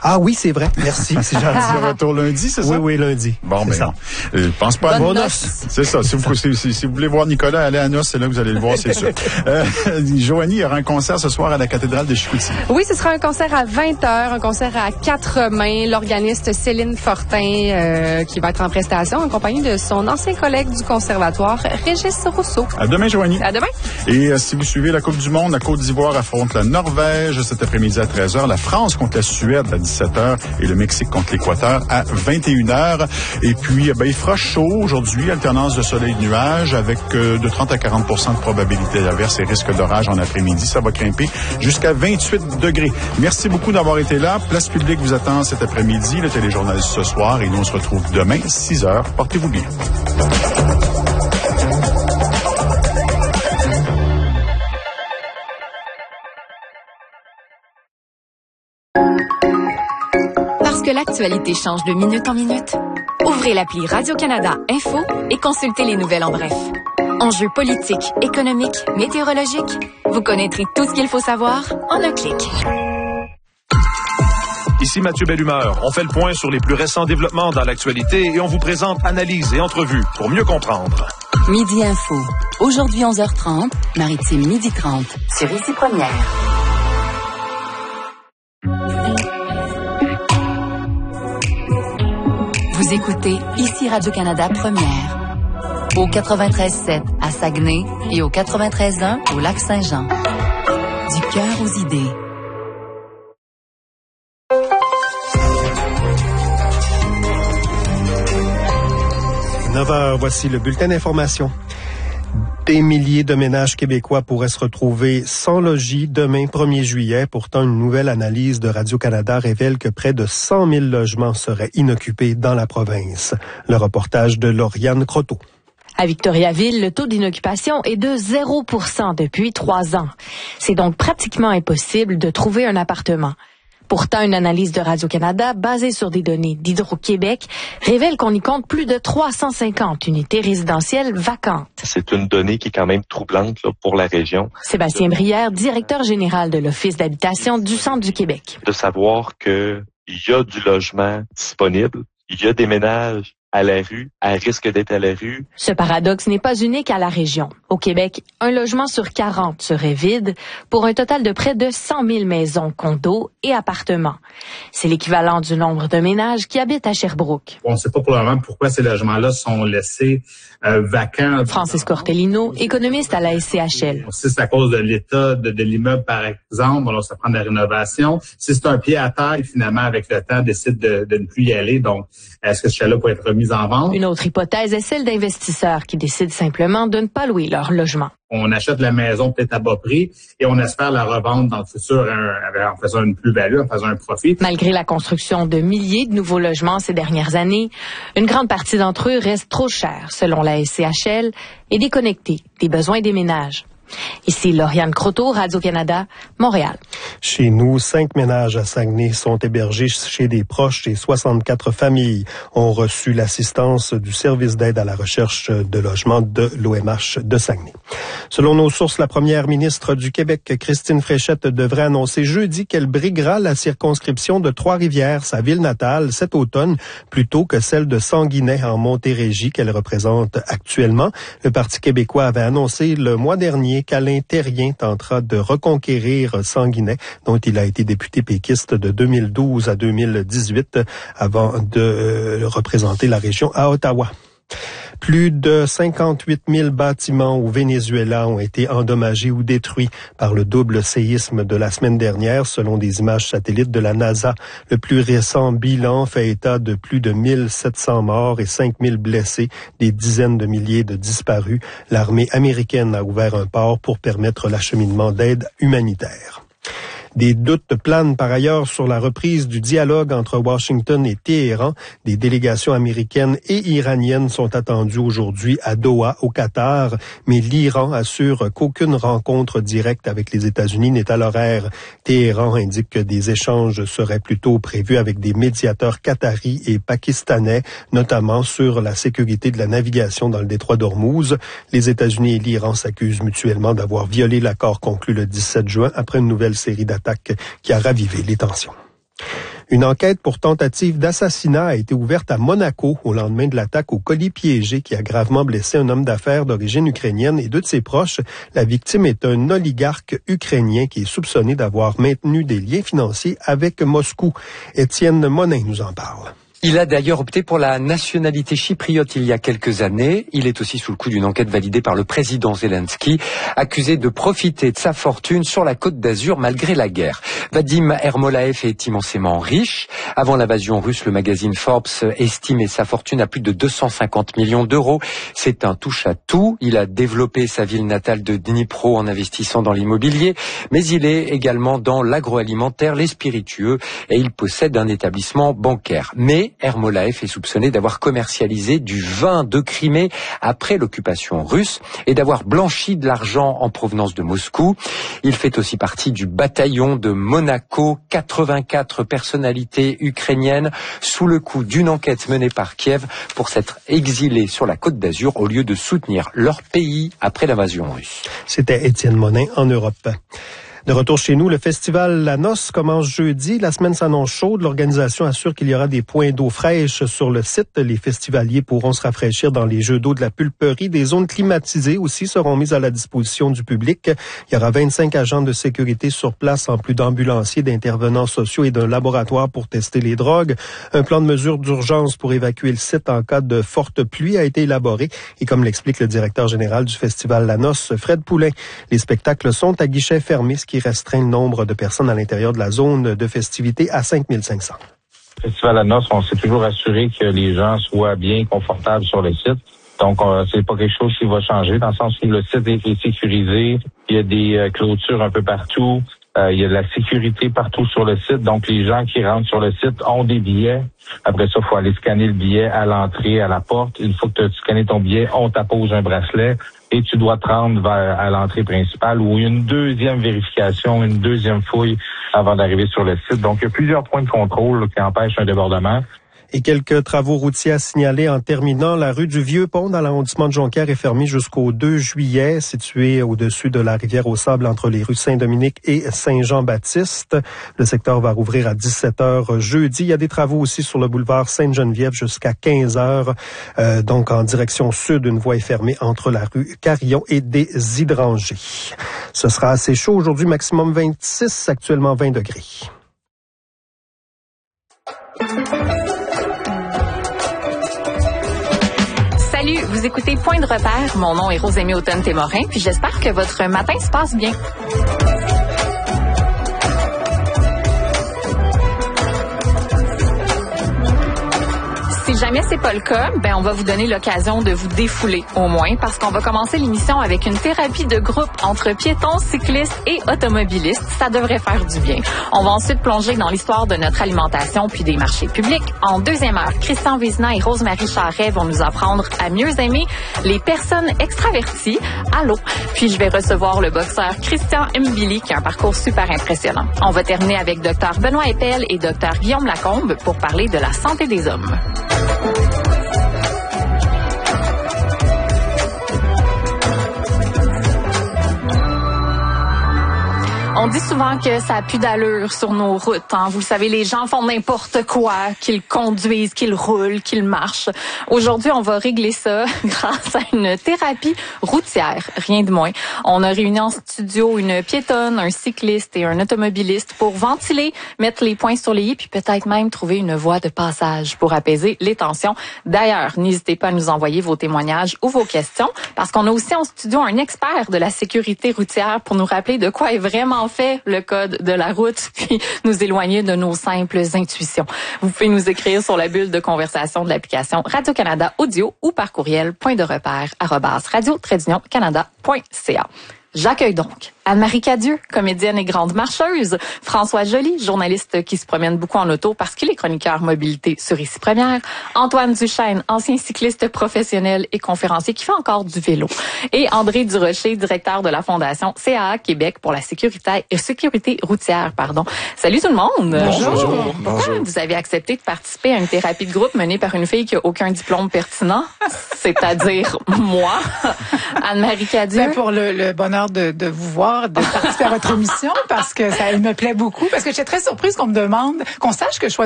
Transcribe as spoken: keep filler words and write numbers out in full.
Ah oui, c'est vrai. Merci, c'est gentil. De retour lundi, c'est ça? Oui, oui, lundi. Bon, c'est ben, ça. Je euh, pense pas Bonne à noce. C'est ça. Si vous, si, si, si vous voulez voir Nicolas aller à noce, c'est là que vous allez le voir, c'est sûr. Euh, Joanie, il y aura un concert ce soir à la cathédrale de Chicoutimi. Oui, ce sera un concert à vingt heures, un concert à quatre mains. L'organiste Céline Fortin euh, qui va être en prestation en compagnie de son ancien collègue du conservatoire, Régis Rousseau. À demain, Joanie. À demain. Et euh, si vous suivez la Coupe du Monde, la Côte d'Ivoire affronte la Norvège cet après-midi à treize heures, la France contre la Suède à dix-sept heures et le Mexique contre l'Équateur à vingt et une heures. Et puis, ben, il fera chaud aujourd'hui, alternance de soleil et de nuages avec euh, de trente à quarante pour cent de probabilité d'averse et risque d'orage en après-midi. Ça va grimper jusqu'à vingt-huit degrés. Merci beaucoup d'avoir été là. Place publique vous attend cet après-midi, le téléjournaliste ce soir et nous on se retrouve demain, six heures. Portez-vous bien. Parce que l'actualité change de minute en minute, ouvrez l'appli Radio-Canada Info et consultez les nouvelles en bref. Enjeux politiques, économiques, météorologiques, vous connaîtrez tout ce qu'il faut savoir en un clic. Ici Mathieu Bellumeur. On fait le point sur les plus récents développements dans l'actualité et on vous présente analyses et entrevues pour mieux comprendre. Midi Info. Aujourd'hui onze heures trente, Maritime midi trente, sur Ici Première. Vous écoutez Ici Radio-Canada Première. Au quatre-vingt-treize sept à Saguenay et au quatre-vingt-treize un au Lac-Saint-Jean. Du cœur aux idées. neuf heures, voici le bulletin d'information. Des milliers de ménages québécois pourraient se retrouver sans logis demain, premier juillet. Pourtant, une nouvelle analyse de Radio-Canada révèle que près de cent mille logements seraient inoccupés dans la province. Le reportage de Lauriane Croteau. À Victoriaville, le taux d'inoccupation est de zéro pour cent depuis trois ans. C'est donc pratiquement impossible de trouver un appartement. Pourtant, une analyse de Radio-Canada basée sur des données d'Hydro-Québec révèle qu'on y compte plus de trois cent cinquante unités résidentielles vacantes. C'est une donnée qui est quand même troublante là, pour la région. Sébastien Brière, directeur général de l'Office d'habitation du Centre du Québec. De savoir qu'il y a du logement disponible, il y a des ménages à la rue, à risque d'être à la rue. Ce paradoxe n'est pas unique à la région. Au Québec, un logement sur quarante serait vide pour un total de près de cent mille maisons, condos et appartements. C'est l'équivalent du nombre de ménages qui habitent à Sherbrooke. On ne sait pas pour le moment pourquoi ces logements-là sont laissés euh, vacants. Francis Cortellino, économiste à la S C H L. Si c'est à cause de l'état de, de l'immeuble, par exemple, alors ça prend de la rénovation. Si c'est un pied à terre, finalement, avec le temps, décide de, de ne plus y aller. Donc, est-ce que ce chalet peut être remis en vente? Une autre hypothèse est celle d'investisseurs qui décident simplement de ne pas louer leur logement. On achète la maison peut-être à bas prix et on espère la revendre dans le futur en, en faisant une plus-value, en faisant un profit. Malgré la construction de milliers de nouveaux logements ces dernières années, une grande partie d'entre eux restent trop chers, selon la S C H L, et déconnectés des besoins des ménages. Ici Lauriane Croteau, Radio-Canada, Montréal. Chez nous, cinq ménages à Saguenay sont hébergés chez des proches et soixante-quatre familles ont reçu l'assistance du service d'aide à la recherche de logement de l'O M H de Saguenay. Selon nos sources, la première ministre du Québec, Christine Fréchette, devrait annoncer jeudi qu'elle briguera la circonscription de Trois-Rivières, sa ville natale, cet automne, plutôt que celle de Sanguinet en Montérégie qu'elle représente actuellement. Le Parti québécois avait annoncé le mois dernier qu'Alain Terrien tentera de reconquérir Sanguinet, dont il a été député péquiste de deux mille douze à deux mille dix-huit, avant de euh, représenter la région à Ottawa. Plus de cinquante-huit mille bâtiments au Venezuela ont été endommagés ou détruits par le double séisme de la semaine dernière, selon des images satellites de la NASA. Le plus récent bilan fait état de plus de mille sept cents morts et cinq mille blessés, des dizaines de milliers de disparus. L'armée américaine a ouvert un port pour permettre l'acheminement d'aide humanitaire. Des doutes planent par ailleurs sur la reprise du dialogue entre Washington et Téhéran. Des délégations américaines et iraniennes sont attendues aujourd'hui à Doha, au Qatar, mais l'Iran assure qu'aucune rencontre directe avec les États-Unis n'est à l'horaire. Téhéran indique que des échanges seraient plutôt prévus avec des médiateurs qataris et pakistanais, notamment sur la sécurité de la navigation dans le détroit d'Ormuz. Les États-Unis et l'Iran s'accusent mutuellement d'avoir violé l'accord conclu le dix-sept juin après une nouvelle série d'attaques qui a ravivé les tensions. Une enquête pour tentative d'assassinat a été ouverte à Monaco au lendemain de l'attaque au colis piégé qui a gravement blessé un homme d'affaires d'origine ukrainienne et deux de ses proches. La victime est un oligarque ukrainien qui est soupçonné d'avoir maintenu des liens financiers avec Moscou. Étienne Monin nous en parle. Il a d'ailleurs opté pour la nationalité chypriote il y a quelques années. Il est aussi sous le coup d'une enquête validée par le président Zelensky, accusé de profiter de sa fortune sur la Côte d'Azur malgré la guerre. Vadim Ermolaev est immensément riche. Avant l'invasion russe, le magazine Forbes estimait sa fortune à plus de deux cent cinquante millions d'euros. C'est un touche-à-tout. Il a développé sa ville natale de Dnipro en investissant dans l'immobilier, mais il est également dans l'agroalimentaire, les spiritueux, et il possède un établissement bancaire. Mais Ermolaev est soupçonné d'avoir commercialisé du vin de Crimée après l'occupation russe et d'avoir blanchi de l'argent en provenance de Moscou. Il fait aussi partie du bataillon de Monaco, quatre-vingt-quatre personnalités ukrainiennes sous le coup d'une enquête menée par Kiev pour s'être exilées sur la Côte d'Azur au lieu de soutenir leur pays après l'invasion russe. C'était Étienne Monin en Europe. De retour chez nous, le festival La Noce commence jeudi. La semaine s'annonce chaude. L'organisation assure qu'il y aura des points d'eau fraîche sur le site. Les festivaliers pourront se rafraîchir dans les jeux d'eau de la pulperie. Des zones climatisées aussi seront mises à la disposition du public. Il y aura vingt-cinq agents de sécurité sur place, en plus d'ambulanciers, d'intervenants sociaux et d'un laboratoire pour tester les drogues. Un plan de mesure d'urgence pour évacuer le site en cas de forte pluie a été élaboré. Et comme l'explique le directeur général du festival La Noce, Fred Poulain, les spectacles sont à guichet fermé, ce qui restreint le nombre de personnes à l'intérieur de la zone de festivité à cinq mille cinq cents. Le Festival La Noce, on s'est toujours assuré que les gens soient bien confortables sur le site. Donc, euh, c'est pas quelque chose qui va changer, dans le sens où le site est sécurisé, il y a des euh, clôtures un peu partout, euh, il y a de la sécurité partout sur le site. Donc, les gens qui rentrent sur le site ont des billets. Après ça, il faut aller scanner le billet à l'entrée, à la porte. Une fois que tu as scanné ton billet, on t'appose un bracelet et tu dois te rendre vers à l'entrée principale où il y a une deuxième vérification, une deuxième fouille avant d'arriver sur le site. Donc, il y a plusieurs points de contrôle là, qui empêchent un débordement. Et quelques travaux routiers à signaler en terminant. La rue du Vieux-Pont dans l'arrondissement de Jonquière est fermée jusqu'au deux juillet, située au-dessus de la rivière aux Sables entre les rues Saint-Dominique et Saint-Jean-Baptiste. Le secteur va rouvrir à dix-sept heures jeudi. Il y a des travaux aussi sur le boulevard Sainte-Geneviève jusqu'à quinze heures. Euh, donc en direction sud, une voie est fermée entre la rue Carillon et des Hydrangers. Ce sera assez chaud aujourd'hui, maximum vingt-six, actuellement vingt degrés. Salut, vous écoutez Point de repère. Mon nom est Rosémie Automne-Témorin, puis j'espère que votre matin se passe bien. Si jamais c'est pas le cas, ben on va vous donner l'occasion de vous défouler au moins, parce qu'on va commencer l'émission avec une thérapie de groupe entre piétons, cyclistes et automobilistes. Ça devrait faire du bien. On va ensuite plonger dans l'histoire de notre alimentation puis des marchés publics. En deuxième heure, Christian Vézina et Rose-Marie Charret vont nous apprendre à mieux aimer les personnes extraverties. Allô. Puis je vais recevoir le boxeur Christian Mbili qui a un parcours super impressionnant. On va terminer avec Dr Benoît Eppel et Dr Guillaume Lacombe pour parler de la santé des hommes. On dit souvent que ça a plus d'allure sur nos routes. Hein. Vous le savez, les gens font n'importe quoi, qu'ils conduisent, qu'ils roulent, qu'ils marchent. Aujourd'hui, on va régler ça grâce à une thérapie routière, rien de moins. On a réuni en studio une piétonne, un cycliste et un automobiliste pour ventiler, mettre les points sur les i, puis peut-être même trouver une voie de passage pour apaiser les tensions. D'ailleurs, n'hésitez pas à nous envoyer vos témoignages ou vos questions, parce qu'on a aussi en studio un expert de la sécurité routière pour nous rappeler de quoi est vraiment fait le code de la route, puis nous éloigner de nos simples intuitions. Vous pouvez nous écrire sur la bulle de conversation de l'application Radio-Canada Audio ou par courriel point de repère arobase radio trait d'union canada point c a. J'accueille donc Anne-Marie Cadieux, comédienne et grande marcheuse, François Joly, journaliste qui se promène beaucoup en auto parce qu'il est chroniqueur mobilité sur Ici Première, Antoine Duchesne, ancien cycliste professionnel et conférencier qui fait encore du vélo, et André Durocher, directeur de la Fondation C A A Québec pour la sécurité, euh, sécurité routière. Pardon. Salut tout le monde! Bonjour! Bonjour. Pourquoi vous avez accepté de participer à une thérapie de groupe menée par une fille qui n'a aucun diplôme pertinent, c'est-à-dire moi, Anne-Marie Cadieux? Ben pour le, le bonheur de, de vous voir, d'abord de participer à votre émission parce que ça me plaît beaucoup, parce que j'étais très surprise qu'on me demande, qu'on sache que je